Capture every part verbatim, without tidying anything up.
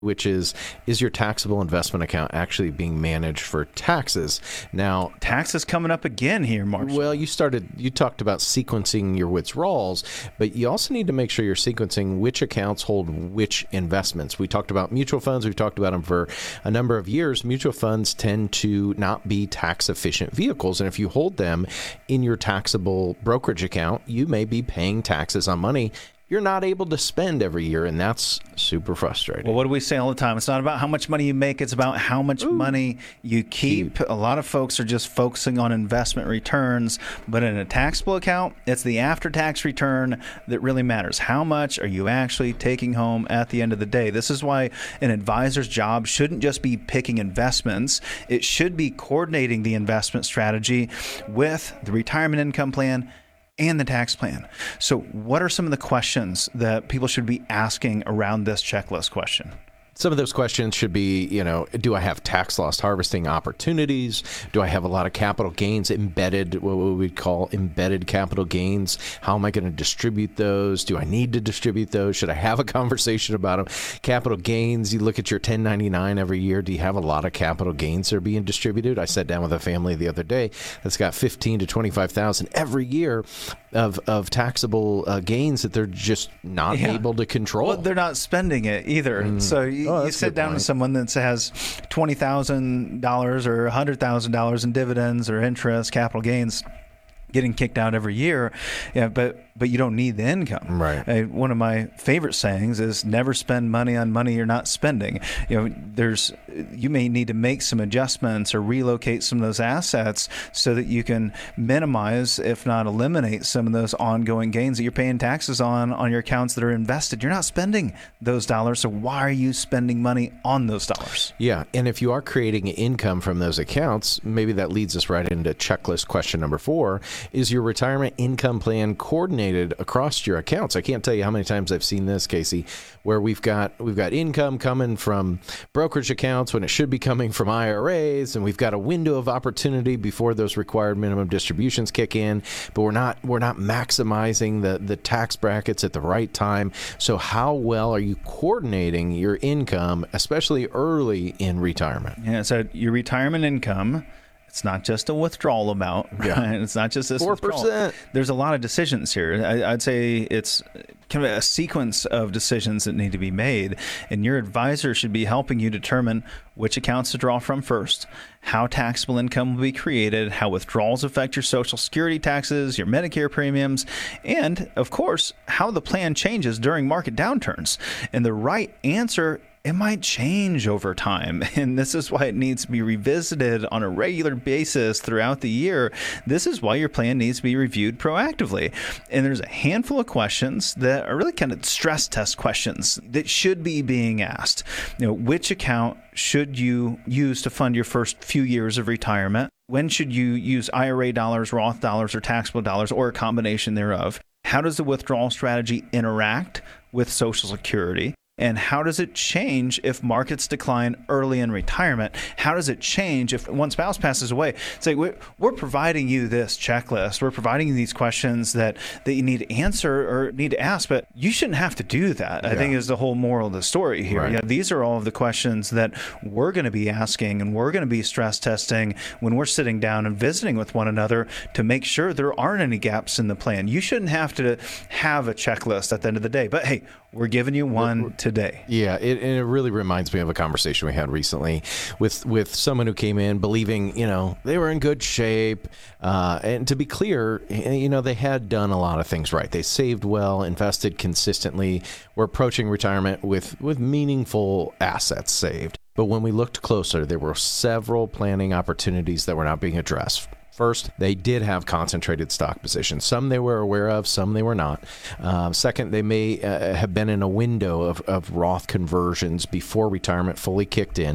which is, is your taxable investment account actually being managed for taxes? Now, taxes coming up again here, Marshall. Well, you started, you talked about sequencing your withdrawals, but you also need to make sure you're sequencing which accounts hold which investments. We talked about mutual funds. We've talked about them for a number of years. Mutual funds tend to not be tax efficient vehicles. And if you hold them in your taxable brokerage account, you may be paying taxes on money you're not able to spend every year, and that's super frustrating. Well, what do we say all the time? It's not about how much money you make. It's about how much Ooh. money you keep. keep. A lot of folks are just focusing on investment returns, but in a taxable account, it's the after-tax return that really matters. How much are you actually taking home at the end of the day? This is why an advisor's job shouldn't just be picking investments. It should be coordinating the investment strategy with the retirement income plan and the tax plan. So what are some of the questions that people should be asking around this checklist question? Some of those questions should be, you know, do I have tax loss harvesting opportunities? Do I have a lot of capital gains embedded, what we would call embedded capital gains? How am I going to distribute those? Do I need to distribute those? Should I have a conversation about them? Capital gains, you look at your ten ninety-nine every year. Do you have a lot of capital gains that are being distributed? I sat down with a family the other day that's got fifteen to twenty-five thousand every year of, of taxable uh, gains that they're just not yeah. able to control. Well, they're not spending it either. Mm. So you, oh, you sit down point. with someone that has twenty thousand dollars or one hundred thousand dollars in dividends or interest, capital gains, getting kicked out every year, yeah, but but you don't need the income. Right. Uh, one of my favorite sayings is never spend money on money you're not spending. You know, there's you may need to make some adjustments or relocate some of those assets so that you can minimize, if not eliminate, some of those ongoing gains that you're paying taxes on on your accounts that are invested. You're not spending those dollars, so why are you spending money on those dollars? Yeah, and if you are creating income from those accounts, maybe that leads us right into checklist question number four. Is your retirement income plan coordinated across your accounts? I can't tell you how many times I've seen this, Casey, where we've got we've got income coming from brokerage accounts when it should be coming from I R As, and we've got a window of opportunity before those required minimum distributions kick in, but we're not we're not maximizing the the tax brackets at the right time. So how well are you coordinating your income, especially early in retirement? Yeah, so your retirement income, it's not just a withdrawal amount. Yeah. Right? It's not just this four percent. Withdrawal. There's a lot of decisions here. I, I'd say it's kind of a sequence of decisions that need to be made, and your advisor should be helping you determine which accounts to draw from first, how taxable income will be created, how withdrawals affect your Social Security taxes, your Medicare premiums, and, of course, how the plan changes during market downturns. And the right answer, it might change over time, and this is why it needs to be revisited on a regular basis throughout the year. This is why your plan needs to be reviewed proactively. And there's a handful of questions that are really kind of stress test questions that should be being asked. You know, which account should you use to fund your first few years of retirement? When should you use I R A dollars, Roth dollars, or taxable dollars, or a combination thereof? How does the withdrawal strategy interact with Social Security? And how does it change if markets decline early in retirement? How does it change if one spouse passes away? It's like we're, we're providing you this checklist. We're providing you these questions that, that you need to answer or need to ask, but you shouldn't have to do that, yeah. I think is the whole moral of the story here. Right. Yeah, these are all of the questions that we're going to be asking and we're going to be stress testing when we're sitting down and visiting with one another to make sure there aren't any gaps in the plan. You shouldn't have to have a checklist at the end of the day, but hey, we're giving you one we're, we're, today. Yeah, it, and it really reminds me of a conversation we had recently with, with someone who came in believing, you know, they were in good shape. Uh, and to be clear, you know, they had done a lot of things right. They saved well, invested consistently, were approaching retirement with, with meaningful assets saved. But when we looked closer, there were several planning opportunities that were not being addressed. First, they did have concentrated stock positions. Some they were aware of, some they were not. Uh, second, they may uh, have been in a window of, of Roth conversions before retirement fully kicked in.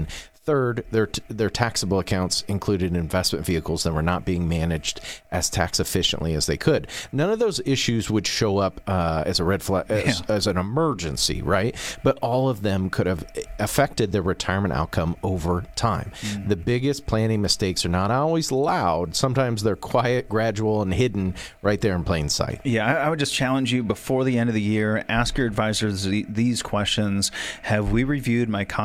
Third, their their taxable accounts included investment vehicles that were not being managed as tax efficiently as they could. None of those issues would show up uh, as a red flag, as, Yeah. as an emergency, right? But all of them could have affected their retirement outcome over time. Mm. The biggest planning mistakes are not always loud. Sometimes they're quiet, gradual, and hidden right there in plain sight. Yeah, I, I would just challenge you before the end of the year, ask your advisors these questions. Have we reviewed my